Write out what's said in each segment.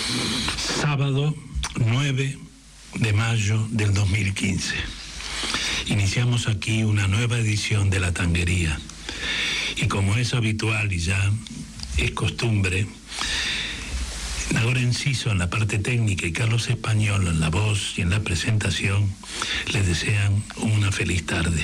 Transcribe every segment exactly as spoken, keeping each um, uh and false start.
Sábado nueve de mayo del dos mil quince. Iniciamos aquí una nueva edición de La Tanguería. Y como es habitual y ya es costumbre, Nagore Enciso en la parte técnica y Carlos Español en la voz y en la presentación les desean una feliz tarde.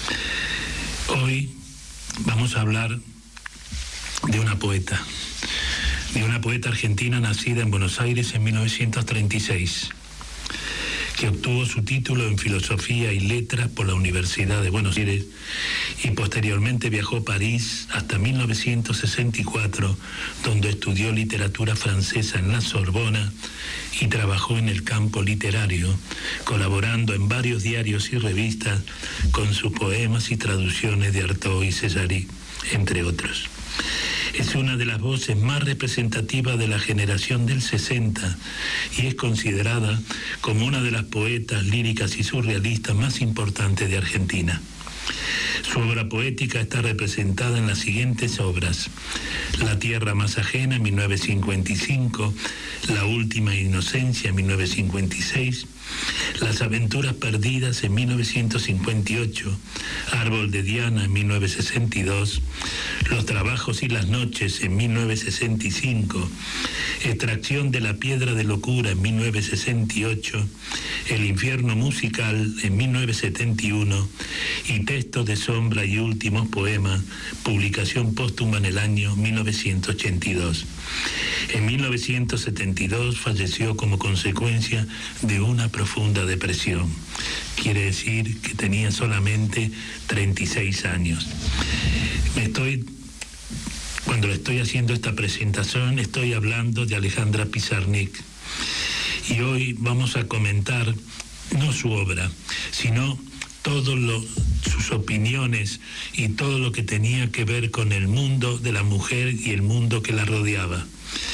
Hoy vamos a hablar de una poeta, de una poeta argentina nacida en Buenos Aires en mil novecientos treinta y seis, que obtuvo su título en Filosofía y Letras por la Universidad de Buenos Aires y posteriormente viajó a París hasta mil novecientos sesenta y cuatro, donde estudió literatura francesa en la Sorbona y trabajó en el campo literario, colaborando en varios diarios y revistas con sus poemas y traducciones de Artaud y Césari, entre otros. Es una de las voces más representativas de la generación del sesenta y es considerada como una de las poetas líricas y surrealistas más importantes de Argentina. Su obra poética está representada en las siguientes obras: La tierra más ajena, en mil novecientos cincuenta y cinco, La última inocencia, en mil novecientos cincuenta y seis, Las aventuras perdidas, en mil novecientos cincuenta y ocho, Árbol de Diana, en mil novecientos sesenta y dos, Los trabajos y las noches, en mil novecientos sesenta y cinco, Extracción de la piedra de locura, en mil novecientos sesenta y ocho, El infierno musical, en mil novecientos setenta y uno, y Textos de sombra y últimos poemas, publicación póstuma en el año mil novecientos ochenta y dos. En mil novecientos setenta y dos falleció como consecuencia de una profunda depresión. Quiere decir que tenía solamente treinta y seis años. Me estoy, cuando le estoy haciendo esta presentación, estoy hablando de Alejandra Pizarnik. Y hoy vamos a comentar no su obra, sino todas sus opiniones y todo lo que tenía que ver con el mundo de la mujer y el mundo que la rodeaba.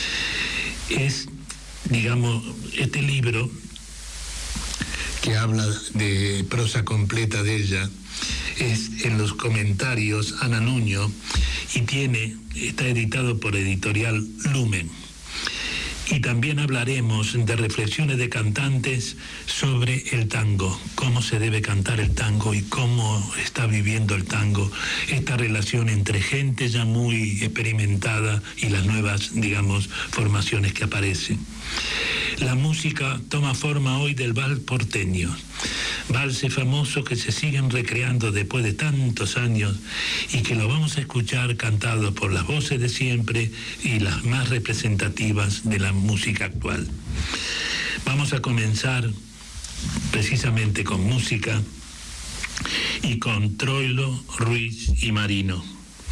Es, digamos, este libro que habla de prosa completa de ella, es en los comentarios Ana Nuño y tiene, está editado por Editorial Lumen. Y también hablaremos de reflexiones de cantantes sobre el tango, cómo se debe cantar el tango y cómo está viviendo el tango, esta relación entre gente ya muy experimentada y las nuevas, digamos, formaciones que aparecen. La música toma forma hoy del vals porteño, valses famosos que se siguen recreando después de tantos años y que lo vamos a escuchar cantado por las voces de siempre y las más representativas de la música actual. Vamos a comenzar precisamente con música y con Troilo, Ruiz y Marino.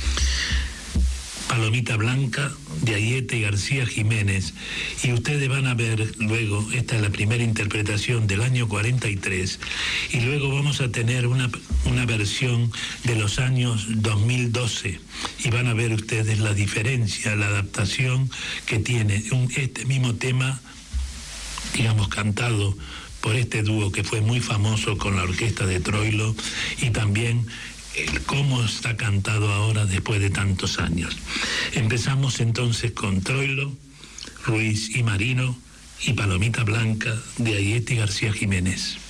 Palomita Blanca, de Ayete y García Jiménez, y ustedes van a ver luego, esta es la primera interpretación del año cuarenta y tres, y luego vamos a tener una, una versión de los años dos mil doce, y van a ver ustedes la diferencia, la adaptación que tiene un, este mismo tema, digamos, cantado por este dúo que fue muy famoso con la orquesta de Troilo, y también el cómo está cantado ahora después de tantos años. Empezamos entonces con Troilo, Ruiz y Marino y Palomita Blanca de Ayete y García Jiménez.